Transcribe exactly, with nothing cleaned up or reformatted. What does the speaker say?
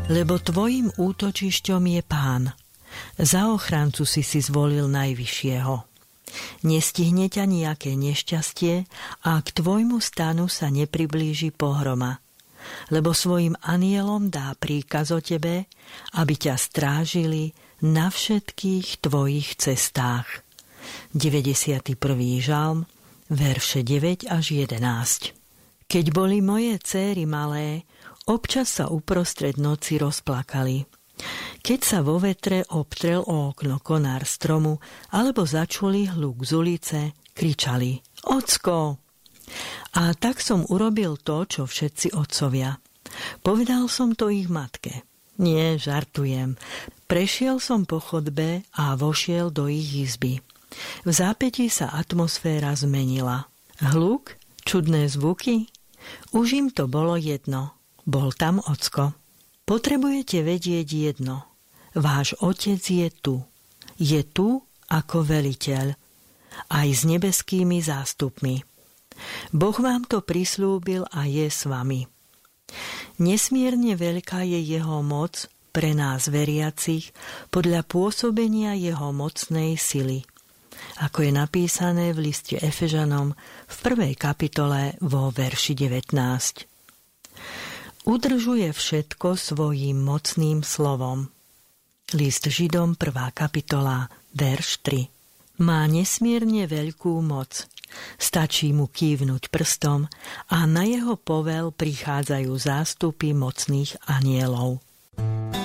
Lebo tvojim útočišťom je Pán. Za ochrancu si si zvolil Najvyššieho. Nestihne ťa nejaké nešťastie a k tvojmu stanu sa nepriblíži pohroma. Lebo svojim anielom dá príkaz o tebe, aby ťa strážili na všetkých tvojich cestách. deväťdesiaty prvý žalm, verše deväť až jedenásť. Keď boli moje céry malé, občas sa uprostred noci rozplakali. Keď sa vo vetre obtrel o okno konár stromu alebo začuli hluk z ulice, kričali: Ocko! A tak som urobil to, čo všetci otcovia. Povedal som to ich matke. Nie, žartujem. Prešiel som po chodbe a vošiel do ich izby. V zápätí sa atmosféra zmenila. Hluk? Čudné zvuky? Už im to bolo jedno. Bol tam ocko. Potrebujete vedieť jedno. Váš otec je tu. Je tu ako veliteľ. Aj s nebeskými zástupmi. Boh vám to prislúbil a je s vami. Nesmierne veľká je jeho moc pre nás veriacich podľa pôsobenia jeho mocnej sily. Ako je napísané v liste Efežanom v prvej kapitole vo verši devätnásť. Udržuje všetko svojím mocným slovom. List Židom prvá kapitola, verš tri. Má nesmierne veľkú moc. Stačí mu kývnuť prstom a na jeho povel prichádzajú zástupy mocných anielov.